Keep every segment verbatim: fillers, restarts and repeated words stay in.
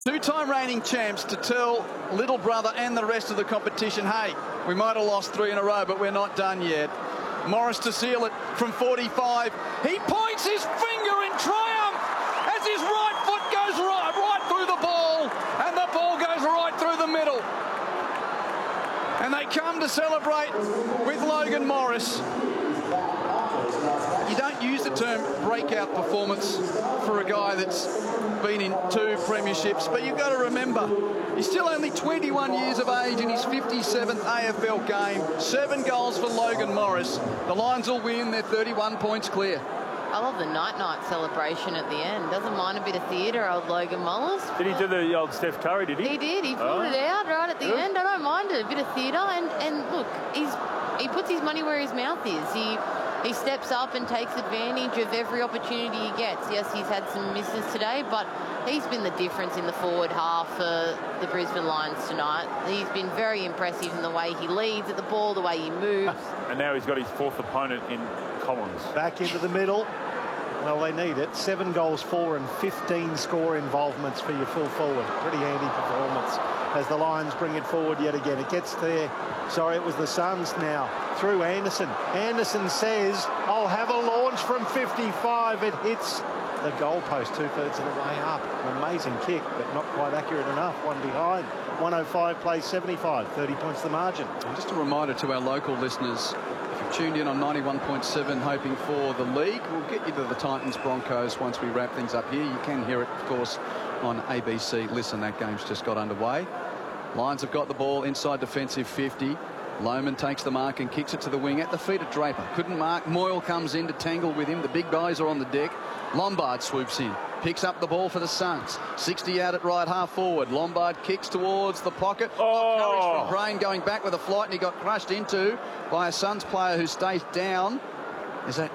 Two-time reigning champs to tell little brother and the rest of the competition, hey, we might have lost three in a row, but we're not done yet. Morris to seal it from forty-five. He points his finger in triumph as his right foot goes right, right through the ball, and the ball goes right through the middle. And they come to celebrate with Logan Morris. You don't use the term breakout performance for a guy that's been in two premierships, but you've got to remember, he's still only twenty-one years of age in his fifty-seventh A F L game. Seven goals for Logan Morris. The Lions will win. They're thirty-one points clear. I love the night-night celebration at the end. Doesn't mind a bit of theatre, old Logan Morris. Did he do the old Steph Curry, did he? He did. He pulled oh. it out right at the yeah. end. I don't mind it. A bit of theatre. And, and look, he's he puts his money where his mouth is. He He steps up and takes advantage of every opportunity he gets. Yes, he's had some misses today, but he's been the difference in the forward half for the Brisbane Lions tonight. He's been very impressive in the way he leads at the ball, the way he moves. And now he's got his fourth opponent in Collins. Back into the middle. Well, they need it. Seven goals, four and fifteen score involvements for your full forward. Pretty handy performance as the Lions bring it forward yet again. It gets there. Sorry, it was the Suns now. Through Anderson. Anderson says, I'll have a launch from fifty-five. It hits the goalpost two-thirds of the way up. An amazing kick, but not quite accurate enough. One behind. one oh five plays seventy-five. thirty points the margin. And just a reminder to our local listeners, if you've tuned in on ninety-one point seven hoping for the league, we'll get you to the Titans Broncos once we wrap things up here. You can hear it, of course, on A B C. Listen, that game's just got underway. Lions have got the ball inside defensive fifty. Lohman takes the mark and kicks it to the wing at the feet of Draper. Couldn't mark. Moyle comes in to tangle with him. The big guys are on the deck. Lombard swoops in. Picks up the ball for the Suns. sixty out at right half forward. Lombard kicks towards the pocket. Oh. Courage from Brain going back with a flight, and he got crushed into by a Suns player who stays down. Is that...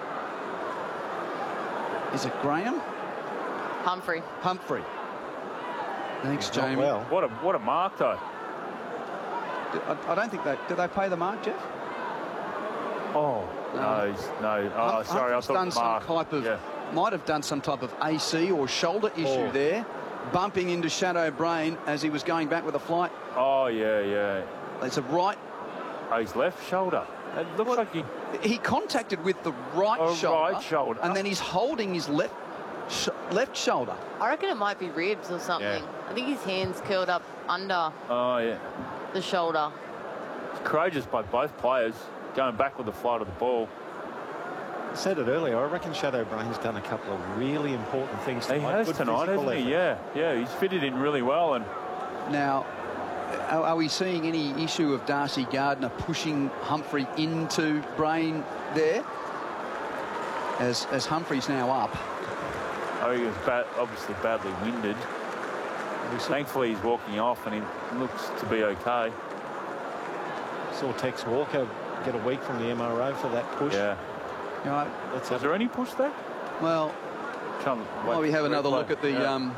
Is it Graham? Humphrey. Humphrey. Thanks, He's not Jamie. well. What a, what a mark, though. I, I don't think they... Did they pay the mark, Jeff? Oh, no, he's, no. Oh, Humph, sorry, I Humphrey's thought done the mark. some type of... Yeah. Might have done some type of A C or shoulder issue oh. there, bumping into Shadow Brain as he was going back with a flight. Oh, yeah, yeah. It's a right... Oh, his left shoulder. It looks well, like he... He contacted with the right oh, shoulder. right shoulder. And then he's holding his left sh left shoulder. I reckon it might be ribs or something. Yeah. I think his hand's curled up under Oh, yeah. the shoulder. It's courageous by both players, going back with the flight of the ball. I said it earlier, I reckon Shadow Brain's done a couple of really important things tonight. He has Good tonight, hasn't he? effort. Yeah, yeah, he's fitted in really well. And Now, are, are we seeing any issue of Darcy Gardner pushing Humphrey into Brain there? As, as Humphrey's now up. oh, he was bad, obviously badly winded. Thankfully, he's walking off and he looks to be okay. Saw Tex Walker get a week from the M R O for that push. Yeah. You know, Let's Was there any push there? well, Come, while we have another look at the... Yeah. Um,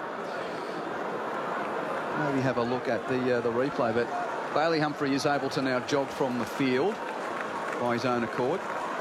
maybe have a look at the uh, the replay, but Bailey Humphrey is able to now jog from the field by his own accord.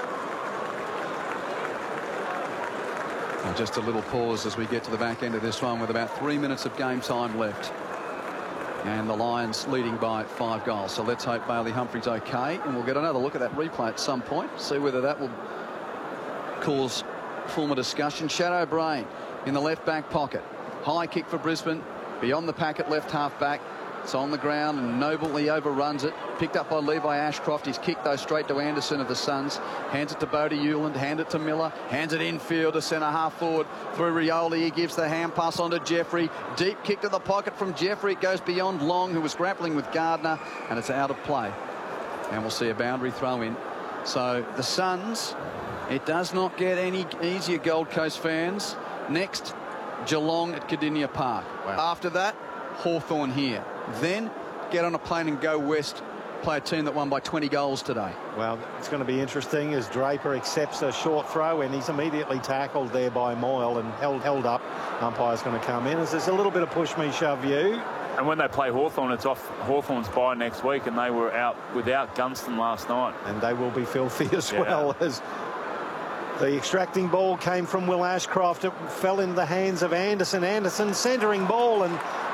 And just a little pause as we get to the back end of this one with about three minutes of game time left. And the Lions leading by five goals. So let's hope Bailey Humphrey's okay. And we'll get another look at that replay at some point. See whether that will cause form of discussion. Shadow Brain in the left back pocket. High kick for Brisbane. Beyond the packet, left half back. It's on the ground and nobly overruns it. Picked up by Levi Ashcroft. He's kicked though straight to Anderson of the Suns. Hands it to Bodie Hewland. Hand it to Miller. Hands it infield to centre half forward through Rioli. He gives the hand pass on to Jeffrey. Deep kick to the pocket from Jeffrey. It goes beyond Long, who was grappling with Gardner, and it's out of play. And we'll see a boundary throw in. So the Suns, it does not get any easier, Gold Coast fans. Next, Geelong at Cardinia Park. Wow. After that, Hawthorn here. Then get on a plane and go west, play a team that won by twenty goals today. Well, it's going to be interesting as Draper accepts a short throw and he's immediately tackled there by Moyle and held held up. Umpire's going to come in as there's a little bit of push me, shove you. And when they play Hawthorn, it's off Hawthorn's bye next week, and they were out without Gunston last night. And they will be filthy as Yeah. well as The extracting ball came from Will Ashcroft. It fell in the hands of Anderson. Anderson centering ball, and